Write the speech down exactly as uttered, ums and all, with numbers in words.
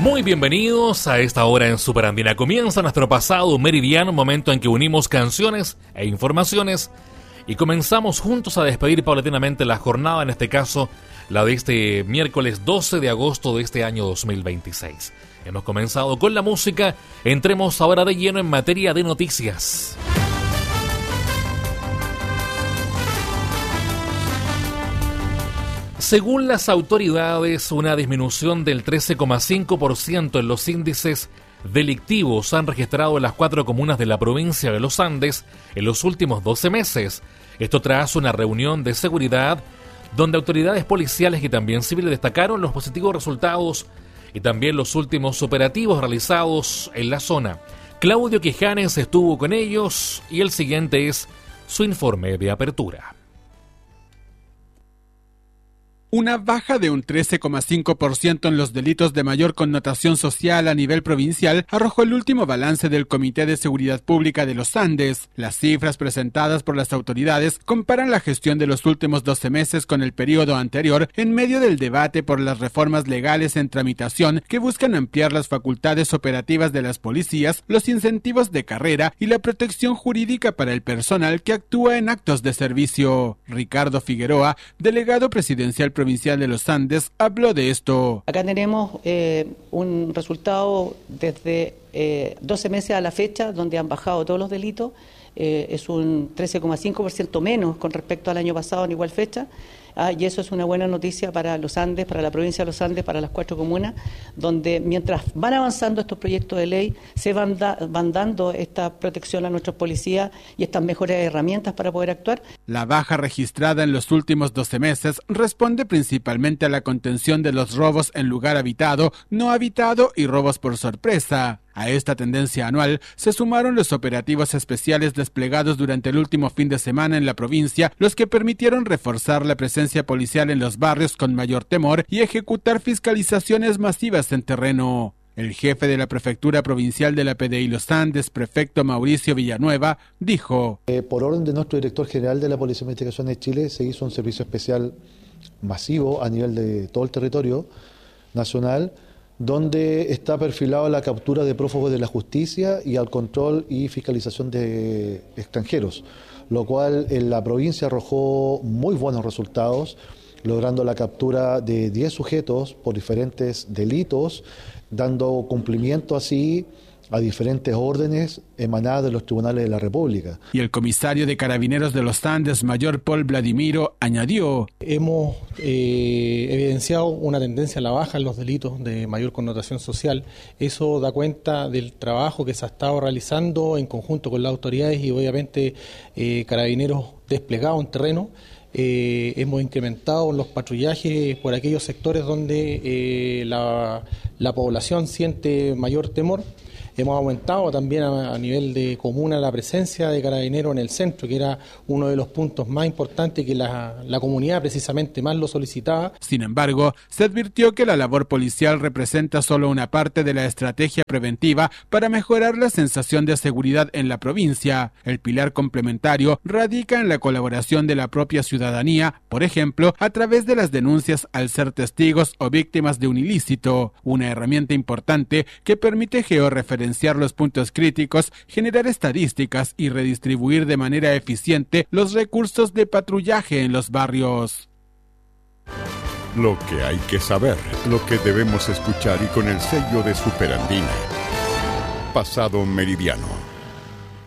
Muy bienvenidos a esta hora en Superandina. Comienza nuestro pasado meridiano, momento en que unimos canciones e informaciones y comenzamos juntos a despedir paulatinamente la jornada, en este caso la de este miércoles doce de agosto de este año dos mil veintiséis. Hemos comenzado con la música, entremos ahora de lleno en materia de noticias. Según las autoridades, una disminución del trece coma cinco por ciento en los índices delictivos han registrado en las cuatro comunas de la provincia de los Andes en los últimos doce meses. Esto tras una reunión de seguridad donde autoridades policiales y también civiles destacaron los positivos resultados y también los últimos operativos realizados en la zona. Claudio Quijanes estuvo con ellos y el siguiente es su informe de apertura. Una baja de un trece coma cinco por ciento en los delitos de mayor connotación social a nivel provincial arrojó el último balance del Comité de Seguridad Pública de los Andes. Las cifras presentadas por las autoridades comparan la gestión de los últimos doce meses con el periodo anterior en medio del debate por las reformas legales en tramitación que buscan ampliar las facultades operativas de las policías, los incentivos de carrera y la protección jurídica para el personal que actúa en actos de servicio. Ricardo Figueroa, delegado presidencial provincial de los Andes, habló de esto. Acá tenemos eh, un resultado desde eh, doce meses a la fecha, donde han bajado todos los delitos. Eh, es un trece coma cinco por ciento menos con respecto al año pasado en igual fecha. Ah, y eso es una buena noticia para los Andes, para la provincia de los Andes, para las cuatro comunas, donde mientras van avanzando estos proyectos de ley, se van, da, van dando esta protección a nuestros policías y estas mejores herramientas para poder actuar. La baja registrada en los últimos doce meses responde principalmente a la contención de los robos en lugar habitado, no habitado y robos por sorpresa. A esta tendencia anual se sumaron los operativos especiales desplegados durante el último fin de semana en la provincia, los que permitieron reforzar la presencia policial en los barrios con mayor temor y ejecutar fiscalizaciones masivas en terreno. El jefe de la Prefectura Provincial de la P D I Los Andes, prefecto Mauricio Villanueva, dijo: eh, Por orden de nuestro director general de la Policía de Investigaciones de Chile, se hizo un servicio especial masivo a nivel de todo el territorio nacional, donde está perfilado la captura de prófugos de la justicia y al control y fiscalización de extranjeros, lo cual en la provincia arrojó muy buenos resultados, logrando la captura de diez sujetos por diferentes delitos, dando cumplimiento así a diferentes órdenes emanadas de los tribunales de la República. Y el comisario de Carabineros de los Andes, mayor Paul Vladimiro, añadió: Hemos eh, evidenciado una tendencia a la baja en los delitos de mayor connotación social. Eso da cuenta del trabajo que se ha estado realizando en conjunto con las autoridades y obviamente eh, Carabineros desplegados en terreno. Eh, hemos incrementado los patrullajes por aquellos sectores donde eh, la, la población siente mayor temor. Hemos aumentado también a, a nivel de comuna la presencia de Carabineros en el centro, que era uno de los puntos más importantes que la, la comunidad precisamente más lo solicitaba. Sin embargo, se advirtió que la labor policial representa solo una parte de la estrategia preventiva para mejorar la sensación de seguridad en la provincia. El pilar complementario radica en la colaboración de la propia ciudadanía, por ejemplo, a través de las denuncias al ser testigos o víctimas de un ilícito, una herramienta importante que permite georreferenciar los puntos críticos, generar estadísticas y redistribuir de manera eficiente los recursos de patrullaje en los barrios. Lo que hay que saber, lo que debemos escuchar y con el sello de Superandina. Pasado meridiano.